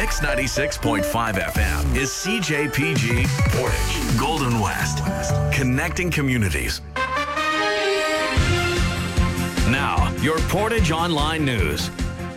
Mix 96.5 FM is CJPG Portage, Golden West, connecting communities. Now, your Portage Online News.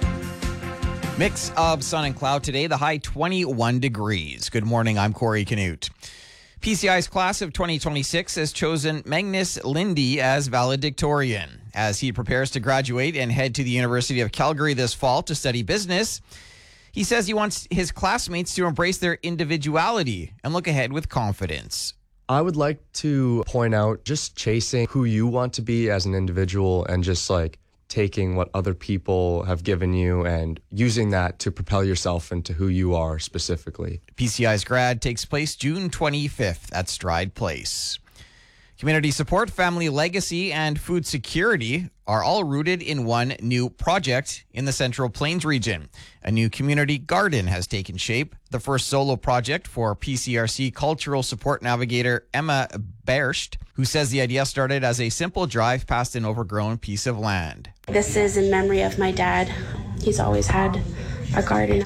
Mix of sun and cloud today, the high 21 degrees. Good morning, I'm Corey Canute. PCI's class of 2026 has chosen Magnus Lindy as valedictorian. As he prepares to graduate and head to the University of Calgary this fall to study business, he says he wants his classmates to embrace their individuality and look ahead with confidence. I would like to point out just chasing who you want to be as an individual and just taking what other people have given you and using that to propel yourself into who you are specifically. PCI's grad takes place June 25th at Stride Place. Community support, family legacy, and food security are all rooted in one new project in the Central Plains region. A new community garden has taken shape, the first solo project for PCRC cultural support navigator Emma Bersht, who says the idea started as a simple drive past an overgrown piece of land. This is in memory of my dad. He's always had a garden,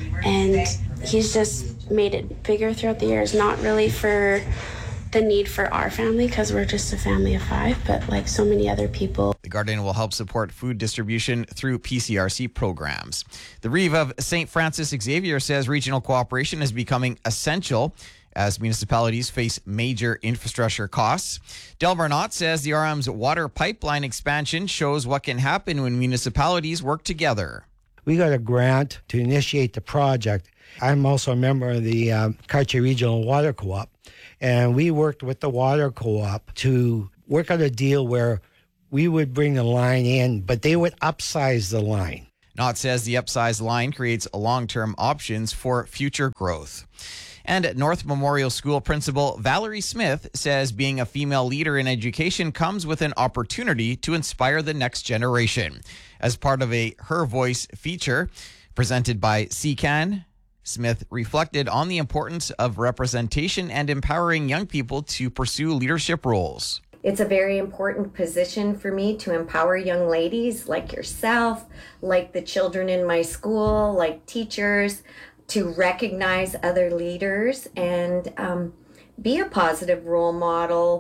and he's just made it bigger throughout the years, not really for the need for our family because we're just a family of 5, but like so many other people. The garden will help support food distribution through PCRC programs. The Reeve of St. Francis Xavier says regional cooperation is becoming essential as municipalities face major infrastructure costs. Del Varnot says the RM's water pipeline expansion shows what can happen when municipalities work together. We got a grant to initiate the project. I'm also a member of the Cartier Regional Water Co-op, and we worked with the water co-op to work out a deal where we would bring the line in, but they would upsize the line. Knott says the upsized line creates long-term options for future growth. And North Memorial School Principal Valerie Smith says being a female leader in education comes with an opportunity to inspire the next generation. As part of a Her Voice feature presented by CCAN, Smith reflected on the importance of representation and empowering young people to pursue leadership roles. It's a very important position for me to empower young ladies like yourself, like the children in my school, like teachers, to recognize other leaders and be a positive role model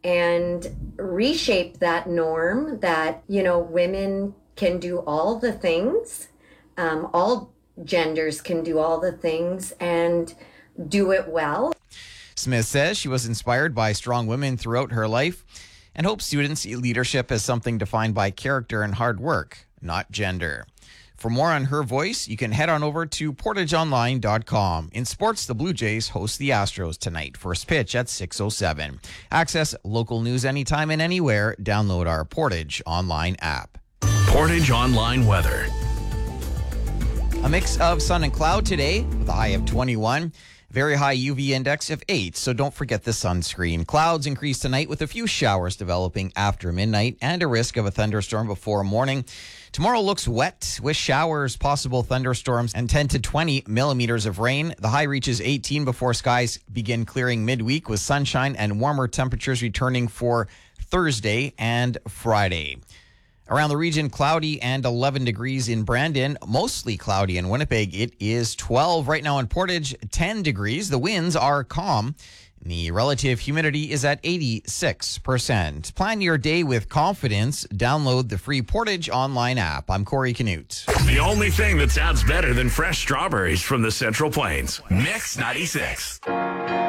and reshape that norm that, women can do all the things, all genders can do all the things and do it well. Smith says she was inspired by strong women throughout her life and hopes students see leadership as something defined by character and hard work, not gender. For more on Her Voice, you can head on over to portageonline.com. In sports, the Blue Jays host the Astros tonight. First pitch at 6:07. Access local news anytime and anywhere. Download our Portage Online app. Portage Online weather. A mix of sun and cloud today with a high of 21. Very high UV index of 8, so don't forget the sunscreen. Clouds increase tonight with a few showers developing after midnight and a risk of a thunderstorm before morning. Tomorrow looks wet with showers, possible thunderstorms, and 10 to 20 millimeters of rain. The high reaches 18 before skies begin clearing midweek with sunshine and warmer temperatures returning for Thursday and Friday. Around the region, cloudy and 11 degrees in Brandon. Mostly cloudy in Winnipeg. It is 12 right now in Portage, 10 degrees. The winds are calm. The relative humidity is at 86%. Plan your day with confidence. Download the free Portage Online app. I'm Corey Canute. The only thing that sounds better than fresh strawberries from the Central Plains. Mix 96.